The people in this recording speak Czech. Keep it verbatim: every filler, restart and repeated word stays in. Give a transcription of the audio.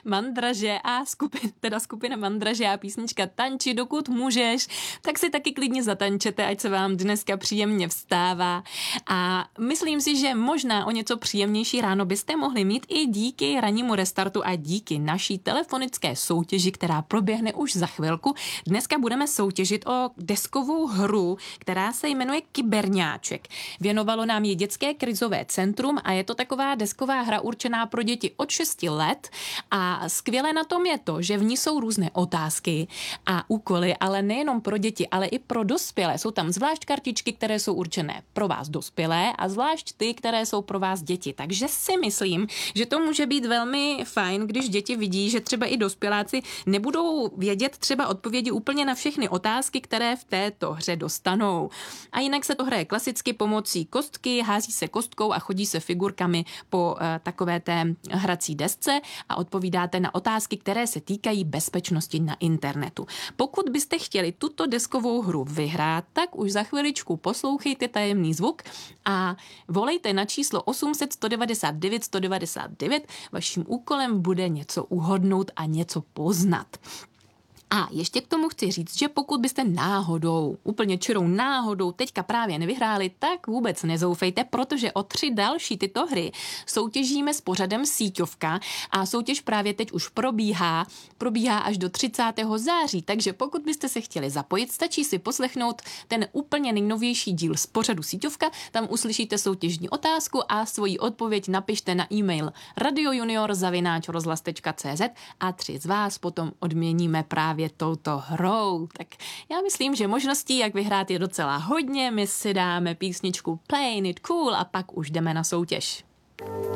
Mandraže a skupina, teda skupina Mandraže a písnička Tanči, dokud můžeš, tak si taky klidně zatančete, ať se vám dneska příjemně vstává. A myslím si, že možná o něco příjemnější ráno byste mohli mít i díky rannímu restartu a díky naší telefonické soutěži, která proběhne už za chvilku. Dneska budeme soutěžit o deskovou hru, která se jmenuje Kyberňáček. Věnovalo nám ji Dětské krizové centrum a je to taková desková hra určená pro děti od šesti let a skvělé na tom je to, že v ní jsou různé otázky a úkoly, ale nejenom pro děti, ale i pro dospělé. Jsou tam zvlášť kartičky, které jsou určené pro vás dospělé a zvlášť ty, které jsou pro vás děti. Takže si myslím, že to může být velmi fajn, když děti vidí, že třeba i dospěláci nebudou vědět třeba odpovědi úplně na všechny otázky, které v této hře dostanou. A jinak se to hraje klasicky pomocí kostky, hází se kostkou a chodí se figurkami po e, takové té hrací desce a odpovídáte na otázky, které se týkají bezpečnosti na internetu. Pokud byste chtěli tuto deskovou hru vyhrát, tak už za chviličku poslouchejte tajemný zvuk a volejte na číslo osm set sto devadesát devět sto devadesát devět. Vaším úkolem bude něco uhodnout a něco poznat. A ještě k tomu chci říct, že pokud byste náhodou, úplně čirou náhodou teďka právě nevyhráli, tak vůbec nezoufejte, protože o tři další tyto hry soutěžíme s pořadem Síťovka a soutěž právě teď už probíhá, probíhá až do třicátého září, takže pokud byste se chtěli zapojit, stačí si poslechnout ten úplně nejnovější díl z pořadu Síťovka, tam uslyšíte soutěžní otázku a svoji odpověď napište na e-mail radiojunior zavináč rozhlas tečka cé zet a tři z vás potom odměníme právě touto hrou. Tak já myslím, že možností, jak vyhrát, je docela hodně. My si dáme písničku Playing It Cool a pak už jdeme na soutěž.